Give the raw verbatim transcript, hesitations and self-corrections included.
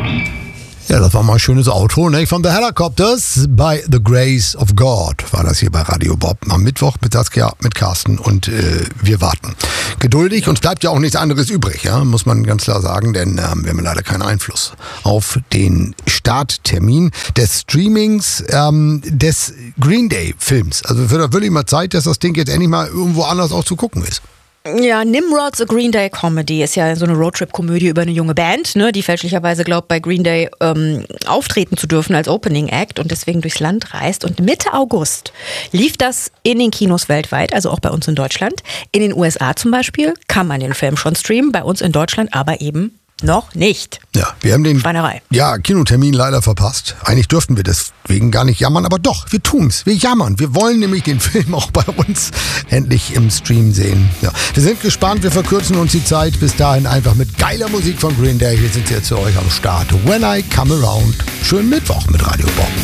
Ja, das war mal ein schönes Outro, ne? Von The Helicopters by The Grace of God war das hier bei Radio Bob am Mittwoch mit Saskia, mit Carsten und äh, wir warten geduldig. Uns bleibt ja auch nichts anderes übrig, ja, muss man ganz klar sagen, denn ähm, wir haben leider keinen Einfluss auf den Starttermin des Streamings ähm, des Green Day Films. Also wird da wirklich mal Zeit, dass das Ding jetzt endlich mal irgendwo anders auch zu gucken ist. Ja, Nimrod's A Green Day Comedy ist ja so eine Roadtrip-Komödie über eine junge Band, ne, die fälschlicherweise glaubt, bei Green Day ähm, auftreten zu dürfen als Opening Act und deswegen durchs Land reist. Und Mitte August lief das in den Kinos weltweit, also auch bei uns in Deutschland. In den U S A zum Beispiel kann man den Film schon streamen, bei uns in Deutschland aber eben noch nicht. Ja, wir haben den Schweinerei. Ja, Kinotermin leider verpasst. Eigentlich dürften wir deswegen gar nicht jammern, aber doch, wir tun's. Wir jammern. Wir wollen nämlich den Film auch bei uns endlich im Stream sehen. Ja, wir sind gespannt, wir verkürzen uns die Zeit. Bis dahin einfach mit geiler Musik von Green Day. Hier sind sie jetzt für euch am Start. When I Come Around. Schönen Mittwoch mit Radio Bob.